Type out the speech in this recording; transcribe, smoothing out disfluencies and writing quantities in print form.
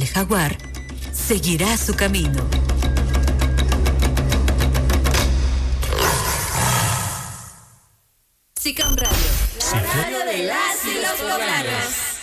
Jaguar seguirá su camino. SICAM Radio, la radio de las y los poblanos.